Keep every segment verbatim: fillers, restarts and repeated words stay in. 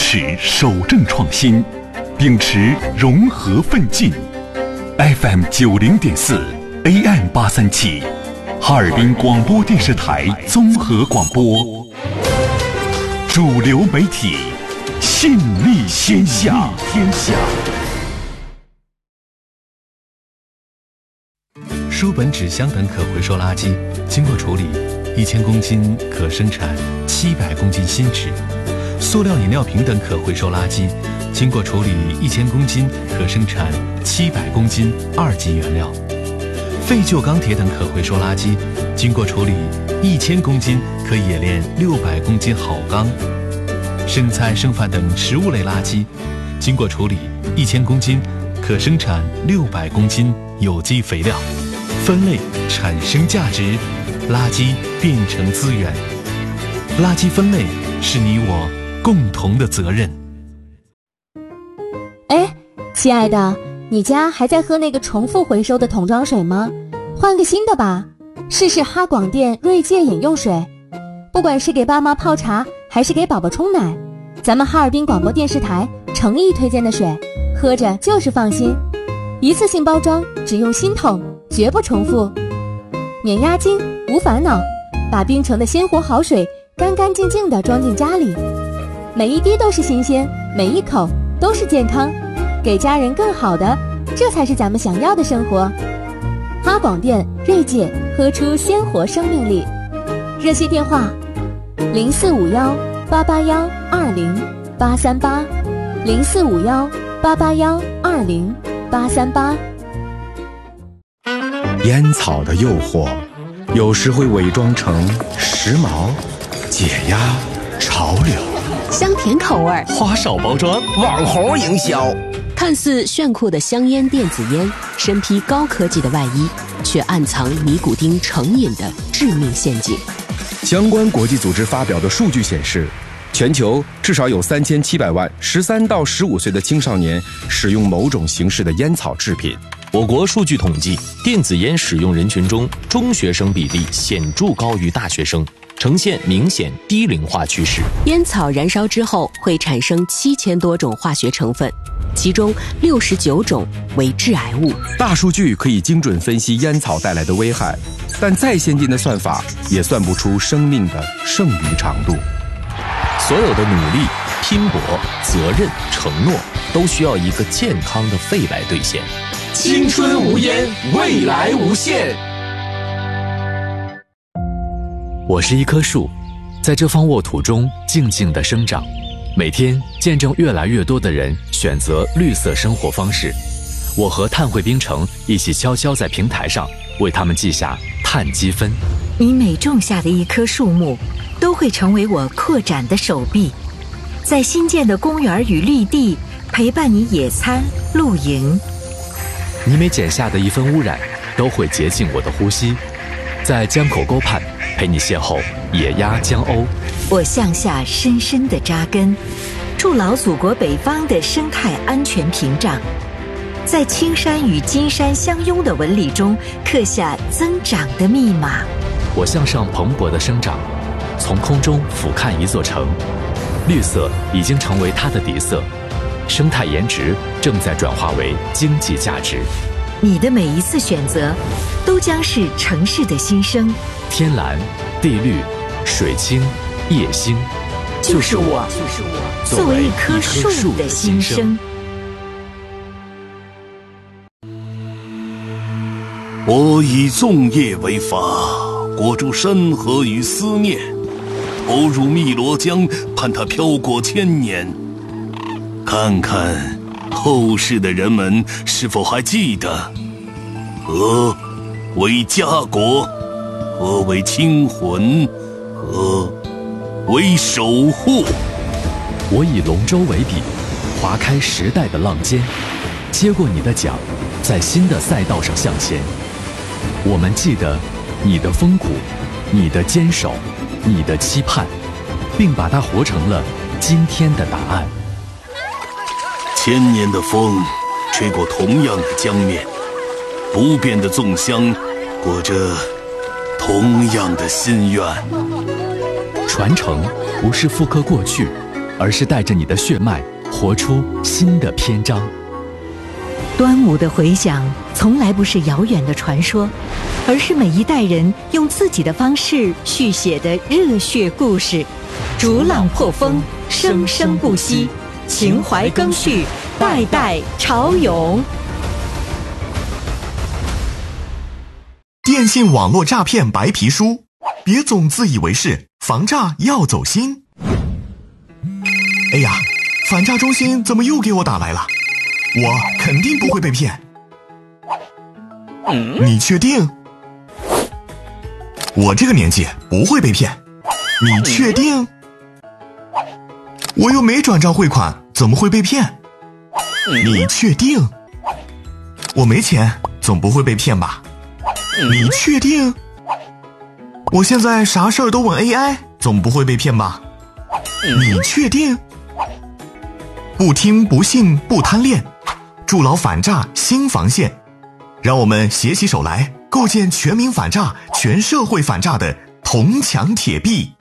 持守正创新，秉持融合奋进。F M 九零点四 A M 八三七，哈尔滨广播电视台综合广播，主流媒体，信力天下。天下。 书本、纸箱等可回收垃圾经过处理，一千公斤可生产七百公斤新纸；塑料饮料瓶等可回收垃圾经过处理，一千公斤可生产七百公斤二级原料；废旧钢铁等可回收垃圾经过处理，一千公斤可冶炼六百公斤好钢；剩菜剩饭等食物类垃圾经过处理，一千公斤可生产六百公斤有机肥料。分类产生价值，垃圾变成资源。垃圾分类是你我共同的责任。 哎，亲爱的，你家还在喝那个重复回收的桶装水吗？换个新的吧，试试哈广电锐界饮用水。不管是给爸妈泡茶，还是给宝宝冲奶，咱们哈尔滨广播电视台诚意推荐的水，喝着就是放心。一次性包装，只用新桶，绝不重复，免押金，无烦恼，把冰城的鲜活好水干干净净地装进家里，每一滴都是新鲜，每一口都是健康，给家人更好的，这才是咱们想要的生活。哈广电锐界，喝出鲜活生命力。热线电话零四五幺八八幺二零八三八，零四五幺八八幺二零八三八。 烟草的诱惑有时会伪装成时髦、解压、潮流， 香甜口味， 花哨包装，网红营销， 看似炫酷的香烟电子烟，身披高科技的外衣，却暗藏尼古丁成瘾的致命陷阱。 相关国际组织发表的数据显示，全球至少有三千七百万十三到十五岁的青少年使用某种形式的烟草制品。 我国数据统计，电子烟使用人群中，中学生比例显著高于大学生，呈现明显低龄化趋势。 烟草燃烧之后会产生七千多种化学成分，其中六十九种为致癌物。 大数据可以精准分析烟草带来的危害，但再先进的算法也算不出生命的剩余长度。 所有的努力、拼搏、责任、承诺，都需要一个健康的肺来兑现。 青春无烟，未来无限。 我是一棵树，在这方沃土中静静地生长，每天见证越来越多的人选择绿色生活方式。我和碳汇冰城一起悄悄在平台上为他们记下碳积分。 你每种下的一棵树木，都会成为我扩展的手臂，在新建的公园与绿地陪伴你野餐、露营。 你每剪下的一分污染，都会洁净我的呼吸，在江口沟畔陪你邂逅野鸭江鸥。 我向下深深地扎根，筑牢祖国北方的生态安全屏障，在青山与金山相拥的纹理中刻下增长的密码。 我向上蓬勃地生长，从空中俯瞰一座城，绿色已经成为它的底色，生态颜值正在转化为经济价值。 你的每一次选择，都将是城市的新生。 天蓝、地绿、水清、夜星， 就是我，就是我，作为一棵树的新生。 我以粽叶为法，裹住山河与思念，投入汨罗江，盼它飘过千年。看看后世的人们是否还记得，何为家国，何为清魂，何为守护。 我以龙舟为笔，划开时代的浪尖，接过你的桨，在新的赛道上向前。我们记得你的风骨，你的坚守，你的期盼，并把它活成了今天的答案。 千年的风吹过同样的江面，不变的粽香裹着同样的心愿。 传承不是复刻过去， 而是带着你的血脉，活出新的篇章。 端午的回响从来不是遥远的传说，而是每一代人用自己的方式续写的热血故事。逐浪破风，生生不息，情怀更续，代代潮涌。 电信网络诈骗白皮书，别总自以为是，防诈要走心。哎呀，反诈中心怎么又给我打来了？我肯定不会被骗。你确定？我这个年纪不会被骗。你确定？我又没转账汇款，怎么会被骗？你确定？我没钱，总不会被骗吧？你确定？我现在啥事儿都问 A I， 总不会被骗吧？你确定？不听不信不贪恋，筑牢反诈新防线。让我们携起手来，构建全民反诈、全社会反诈的铜墙铁壁。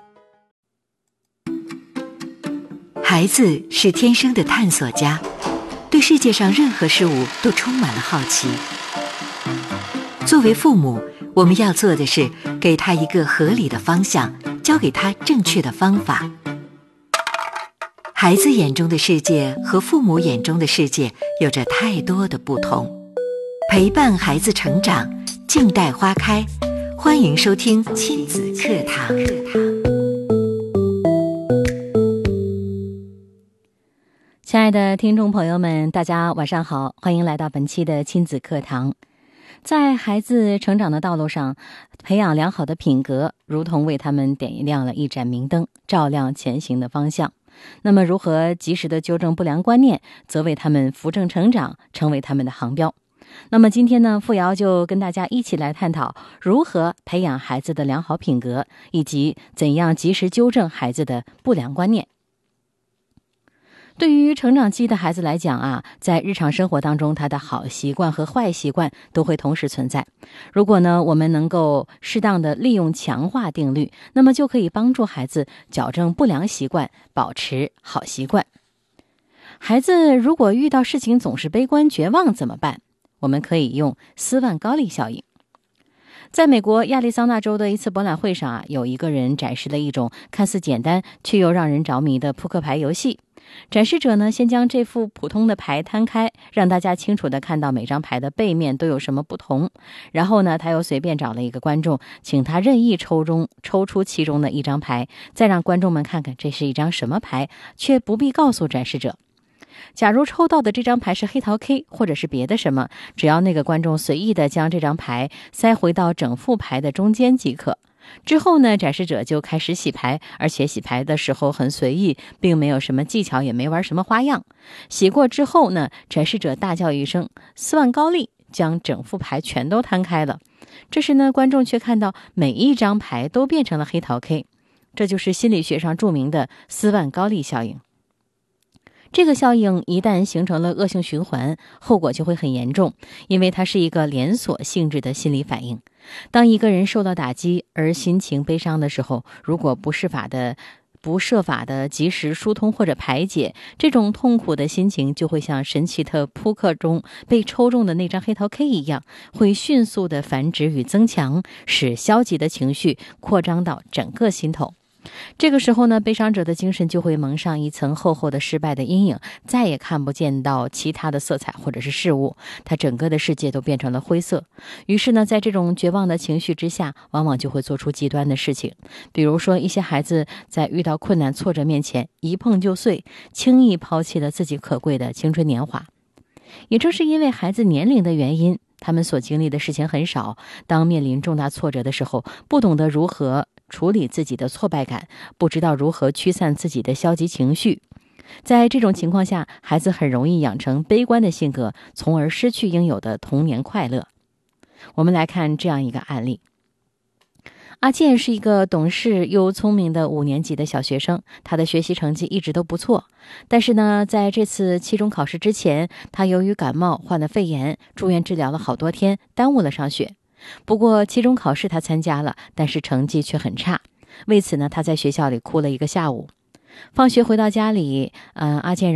孩子是天生的探索家，对世界上任何事物都充满了好奇。作为父母，我们要做的是给他一个合理的方向，教给他正确的方法。孩子眼中的世界和父母眼中的世界有着太多的不同。陪伴孩子成长，静待花开。欢迎收听亲子课堂。 亲爱的听众朋友们，大家晚上好，欢迎来到本期的亲子课堂。在孩子成长的道路上，培养良好的品格，如同为他们点亮了一盏明灯，照亮前行的方向。那么如何及时的纠正不良观念，则为他们扶正成长，成为他们的航标。那么今天呢，付瑶就跟大家一起来探讨如何培养孩子的良好品格，以及怎样及时纠正孩子的不良观念。对于成长期的孩子来讲啊，在日常生活当中，他的好习惯和坏习惯都会同时存在。如果呢，我们能够适当的利用强化定律，那么就可以帮助孩子矫正不良习惯，保持好习惯。孩子如果遇到事情总是悲观绝望怎么办？我们可以用斯万高利效应。在美国亚利桑那州的一次博览会上啊，有一个人展示了一种看似简单却又让人着迷的扑克牌游戏。展示者呢，先将这副普通的牌摊开，让大家清楚地看到每张牌的背面都有什么不同。然后呢，他又随便找了一个观众，请他任意抽中抽出其中的一张牌，再让观众们看看这是一张什么牌，却不必告诉展示者。假如抽到的这张牌是黑桃 K 或者是别的什么，只要那个观众随意地将这张牌塞回到整副牌的中间即可。之后呢，展示者就开始洗牌，而且洗牌的时候很随意，并没有什么技巧，也没玩什么花样。洗过之后呢，展示者大叫一声斯万高利，将整副牌全都摊开了。这时呢，观众却看到每一张牌都变成了黑桃 K， 这就是心理学上著名的斯万高利效应。这个效应一旦形成了恶性循环，后果就会很严重，因为它是一个连锁性质的心理反应。当一个人受到打击而心情悲伤的时候，如果不设法的不设法的及时疏通或者排解，这种痛苦的心情就会像神奇的扑克中被抽中的那张黑桃 K 一样，会迅速的繁殖与增强，使消极的情绪扩张到整个心头。这个时候呢，悲伤者的精神就会蒙上一层厚厚的失败的阴影，再也看不见到其他的色彩或者是事物，他整个的世界都变成了灰色。于是呢，在这种绝望的情绪之下，往往就会做出极端的事情。比如说，一些孩子在遇到困难挫折面前一碰就碎，轻易抛弃了自己可贵的青春年华。也正是因为孩子年龄的原因，他们所经历的事情很少，当面临重大挫折的时候，不懂得如何处理自己的挫败感，不知道如何驱散自己的消极情绪。在这种情况下，孩子很容易养成悲观的性格，从而失去应有的童年快乐。我们来看这样一个案例。阿健是一个懂事又聪明的五年级的小学生，他的学习成绩一直都不错。但是呢，在这次期中考试之前，他由于感冒患了肺炎，住院治疗了好多天，耽误了上学。不过期中考试他参加了，但是成绩却很差。为此呢，他在学校里哭了一个下午。 放学回到家里，呃，阿建